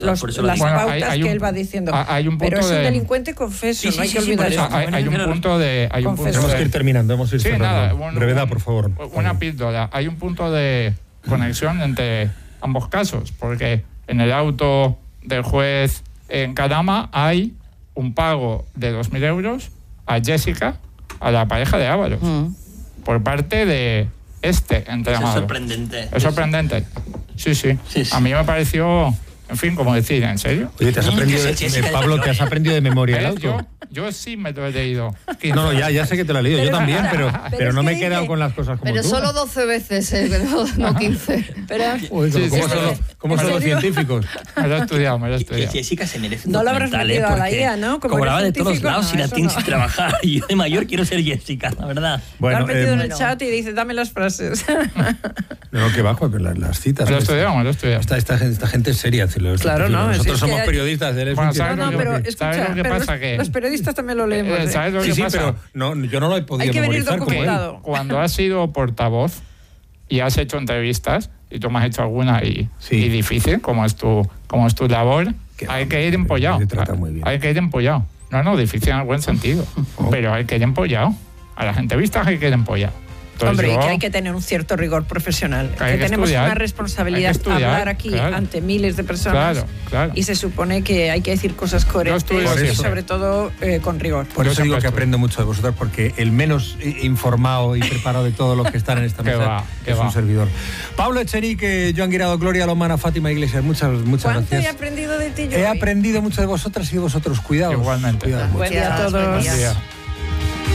las pautas que él va diciendo. Hay un punto pero es un delincuente confeso, no hay que olvidar eso. Hay un punto de... Tenemos que ir terminando, hemos ido cerrando. Brevedad, por favor. Una píldora. Hay un punto de conexión entre ambos casos, porque en el auto del juez en Calama hay un pago de 2.000 euros a Jessica, a la pareja de Ábalos, por parte de entrenador. Es sorprendente. Es sorprendente. Sí. A mí me pareció, en fin, como decir, ¿en serio? Oye, ¿te has aprendido Pablo, te has aprendido de memoria el auto? Yo sí me lo he leído. No, ya sé que te lo he leído, yo también, pero no me he quedado con las cosas como pero tú. Pero solo 12 veces, no 15. ¿Cómo son los científicos? Me lo he estudiado. Que Jessica se merece un no lo habrás metido a la IA, ¿no? Como cobraba de todos lados y la tienes que trabajar. Y yo de mayor quiero ser Jessica, la verdad. Bueno, lo has metido en el chat y dice, dame las frases. No, que bajo, pero las citas. Me lo he estudiado. Esta gente es seria. Claro, no. Nosotros somos periodistas. Pero escucha, los periodistas también lo leemos. ¿Sabes lo que pasa? Pero yo no lo he podido memorizar como él. Cuando has sido portavoz y has hecho entrevistas, y tú me has hecho alguna y difícil, como es tu labor, hay que ir empollado. Hay que ir empollado. No, difícil en el buen sentido. Pero hay que ir empollado. A la entrevista hay que ir empollado. Hombre, que hay que tener un cierto rigor profesional. Que tenemos una responsabilidad hablar aquí ante miles de personas. Claro. Y se supone que hay que decir cosas coherentes y sobre todo con rigor. Por eso digo que aprendo mucho de vosotros, porque el menos informado y preparado de todos los que están en esta mesa es un servidor. Pablo Echenique, Joan Guirado, Gloria Lomana, Fátima Iglesias, muchas gracias. ¿Cuánto he aprendido de ti, yo? He aprendido mucho de vosotras y de vosotros. Cuidados. Igualmente. Cuidados. Buen día a todos. Buen día.